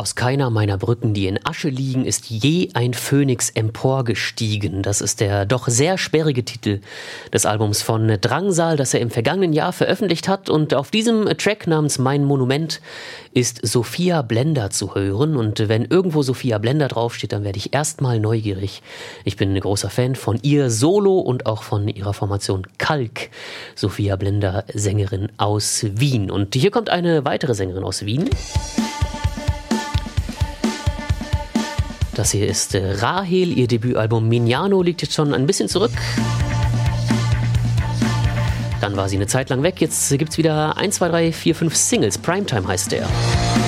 Aus keiner meiner Brücken, die in Asche liegen, ist je ein Phönix emporgestiegen. Das ist der doch sehr sperrige Titel des Albums von Drangsal, das er im vergangenen Jahr veröffentlicht hat. Und auf diesem Track namens Mein Monument ist Sophia Blender zu hören. Und wenn irgendwo Sophia Blender draufsteht, dann werde ich erstmal neugierig. Ich bin ein großer Fan von ihr Solo und auch von ihrer Formation Kalk. Sophia Blender, Sängerin aus Wien. Und hier kommt eine weitere Sängerin aus Wien. Das hier ist Rahel, ihr Debütalbum Mignano liegt jetzt schon ein bisschen zurück. Dann war sie eine Zeit lang weg, jetzt gibt's wieder 1, 2, 3, 4, 5 Singles. Primetime heißt der.